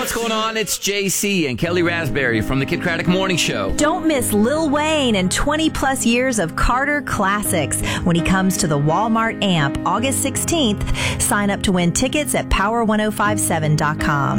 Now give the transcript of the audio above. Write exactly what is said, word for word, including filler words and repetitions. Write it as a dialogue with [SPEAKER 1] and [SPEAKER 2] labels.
[SPEAKER 1] what's going on? It's J C and Kelly Raspberry from the Kid Craddock Morning Show.
[SPEAKER 2] Don't miss Lil Wayne and twenty plus years of Carter classics when he comes to the Walmart Amp August sixteenth. Sign up to win tickets at power ten fifty-seven dot com.